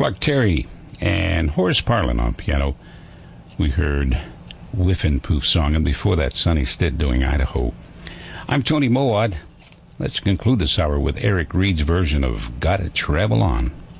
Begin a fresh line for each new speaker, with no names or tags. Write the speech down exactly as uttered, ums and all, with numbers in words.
Clark Terry and Horace Parlin on piano. We heard Whiff and Poof Song, and before that, Sonny Stitt doing Idaho. I'm Tony Mowat. Let's conclude this hour with Eric Reed's version of Gotta Travel On.